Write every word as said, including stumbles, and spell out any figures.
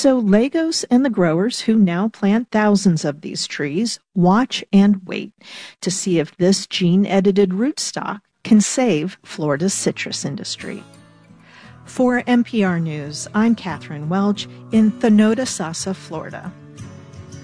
So Lagos and the growers who now plant thousands of these trees watch and wait to see if this gene-edited rootstock can save Florida's citrus industry. For N P R News, I'm Catherine Welch in Thanodasasa, Florida.